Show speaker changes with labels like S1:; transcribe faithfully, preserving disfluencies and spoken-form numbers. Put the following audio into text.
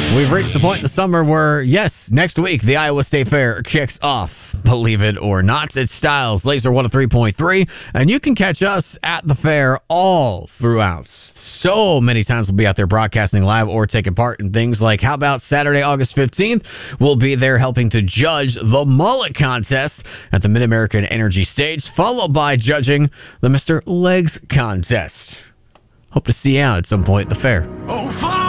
S1: We've reached the point in the summer where, yes, next week, the Iowa State Fair kicks off. Believe it or not, it's Styles, Laser one oh three point three, and you can catch us at the fair all throughout. So many times we'll be out there broadcasting live or taking part in things like, how about Saturday, August fifteenth? We'll be there helping to judge the mullet contest at the Mid-American Energy Stage, followed by judging the Mister Legs contest. Hope to see you out at some point at the fair.
S2: Oh, fine!